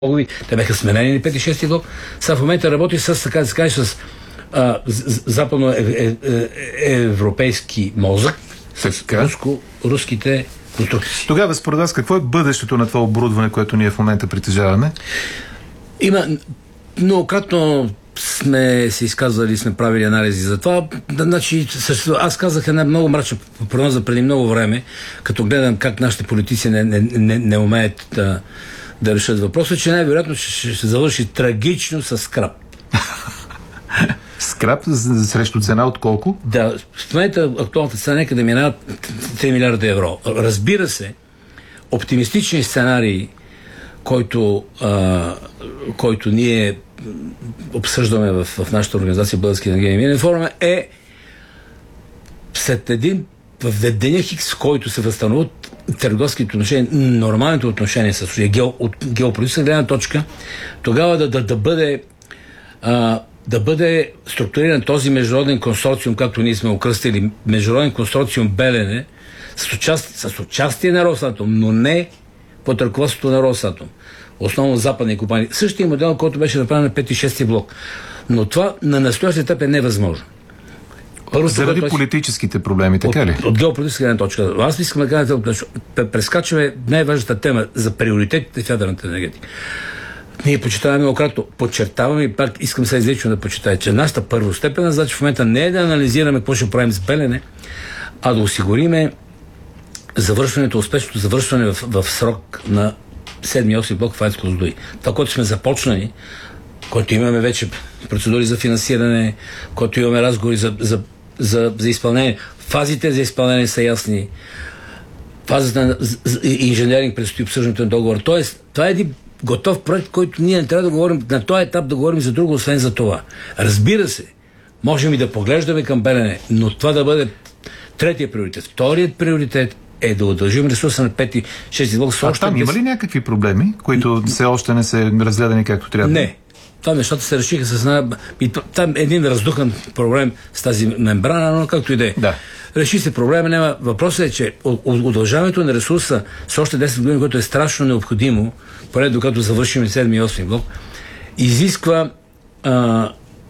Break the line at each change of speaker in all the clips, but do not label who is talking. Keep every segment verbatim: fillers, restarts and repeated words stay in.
те бяха сменени на пети и шести блок. Сега в момента работи с, така да се каже, с а, западноевропейски мозък, с руско-руските конструкции.
Тогава, според вас, какво е бъдещето на това оборудване, което ние в момента притежаваме?
Има многократно сме се изказвали, сме правили анализи за това. Значи, аз казах една много мрачна прогноза преди много време, като гледам как нашите политици не, не, не, не умеят да, да решат въпроса, че най-вероятно ще, ще завърши трагично с скрап.
Скрап срещу цена от колко?
Да, в момента актуалната цена нека да минават три милиарда евро. Разбира се, оптимистични сценарии, който, а, който ние обсъждаме в, в нашата организация Български енергиен форум, е след един в деня Хикс, в който се възстановят търговските отношения, нормалните отношения с Русия, гео, от геополитическа гледна точка, тогава да, да, да бъде а, да бъде структуриран този международен консорциум, както ние сме окръстили, международен консорциум Белене, с участие, с участие на Росатом, но не под ръководството на Росатом. Основно западни компании. Същия модел, който беше направен на пети и шести блок. Но това на настоящия етап е невъзможно.
Първо, заради това, политическите проблеми, така ли?
От, от геополитическа гледна точка. Аз искам да кажа, прескачаме най-важната тема за приоритетите в ядрената енергетика. Ние почитаваме многократно, подчертаваме и пак искам се излично да почитая, че нашата първостепенна задача в момента не е да анализираме какво ще правим с Белене, а да осигуриме завършването, успешното завършване в, в срок на седми и осми блок в АЕЦ Козлодуй. Това, което сме започнали, който имаме вече процедури за финансиране, който имаме разговори за, за, за, за изпълнение. Фазите за изпълнение са ясни. Фазата на инженеринг предстои обсъждането на договор. Тоест, това е един готов проект, който ние не трябва да говорим на този етап да говорим за друго, освен за това. Разбира се, можем и да поглеждаме към Белене, но това да бъде третия приоритет. Вторият приоритет е да удължим ресурса на пети шести блок.
А там има ли някакви проблеми, които все още не са разгледани както трябва?
Не. Там нещата се решиха с една... Там е един раздухан проблем с тази мембрана, но както и да е.
Да.
Реши се проблема, няма. Въпросът е, че удължаването на ресурса с още десет години, което е страшно необходимо, поне докато завършим седми и осми блок, изисква а,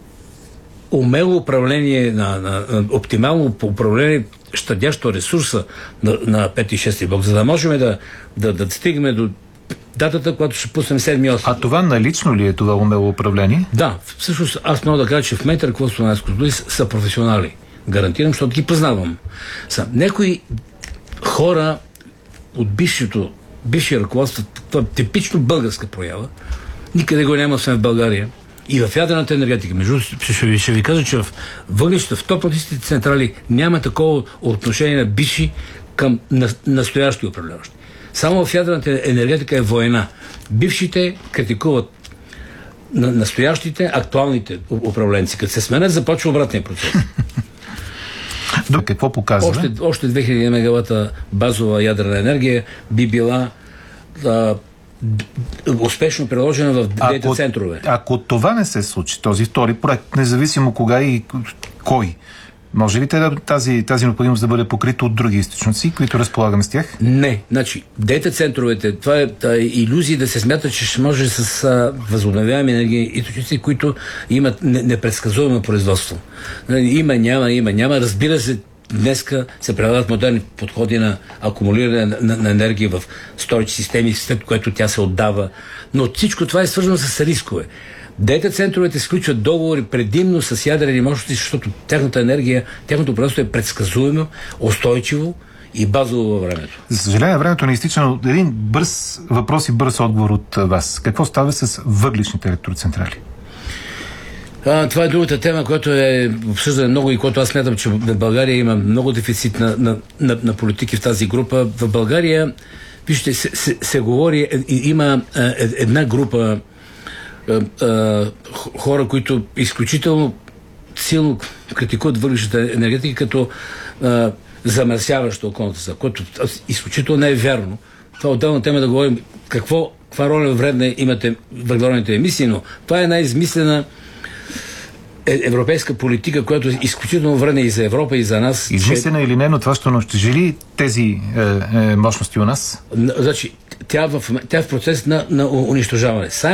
умело управление, на, на, на оптимално управление, щадящо ресурса на, на пети и шести блок, за да можем да, да, да стигнем до датата, когато ще пуснем седми и осми.
А това налично ли е това умело управление?
Да, всъщност аз мога да кажа, че в момента ръководството на АЕЦ Козлодуй са професионали. Гарантирам, защото ги познавам. Са, някои хора от бившето, бившия ръководство, това е типично българска проява, никъде го няма, освен в България. И в ядрената енергетика. Между ще ви, ще ви кажа, че в въглищата, в топлотистите централи няма такова отношение на бивши към настоящи управляващи. Само в ядрената енергетика е война. Бившите критикуват на настоящите, актуалните управленци. Като се сменят, започва обратния процес.
Какво показва?
Още, още две хиляди мегавата базова ядрена енергия би била а, успешно приложена в дейта центрове.
Ако това не се случи, този втори проект, независимо кога и кой, може ли тази, тази необходимост да бъде покрита от други източници, които разполагаме с тях?
Не. Значи, дейта центровете, това е та, илюзия да се смята, че ще може с а, възобновяеми енергии източници, които имат непредсказуемо производство. Има, няма, има, няма. Разбира се, днеска се прилагат модерни подходи на акумулиране на, на, на енергия в storage системи, след което тя се отдава. Но всичко това е свързано с рискове. Дейта центровете сключват договори предимно с ядрени мощности, защото тяхната енергия, тяхното производство е предсказуемо, устойчиво и базово във времето.
За съжаление, времето не изтича, но един бърз въпрос и бърз отговор от вас. Какво става с въглищните електроцентрали?
А, това е другата тема, която е обсъждана много и която аз смятам, че в България има много дефицит на, на, на, на политики в тази група. В България, вижте, се, се, се говори, има е, една група хора, които изключително силно критикуват въглищната енергетика като а, замърсяваща околната среда, което изключително не е вярно. Това е отделна тема да говорим какво, каква роля вредна имате въглеродните емисии, но това е една измислена европейска политика, която е изключително вредна и за Европа, и за нас.
Измислена че... или не, но това ще унищожи ли тези е, е, мощности у нас?
Значи, тя, в, тя е в процес на, на унищожаване.